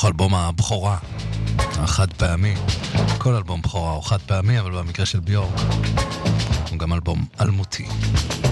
מתוך אלבום הבכורה, החד פעמי. כל אלבום בכורה הוא חד פעמי, אבל במקרה של ביורק הוא גם אלבום אלמותי.